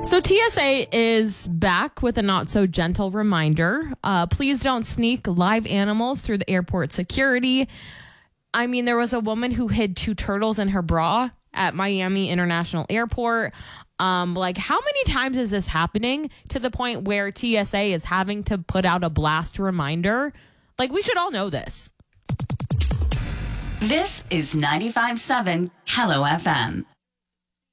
So TSA is back with a not so gentle reminder. Please don't sneak live animals through the airport security. I mean, there was a woman who hid 2 turtles in her bra at Miami International Airport. How many times is this happening to the point where TSA is having to put out a blast reminder? We should all know this. This is 95.7 Hello FM.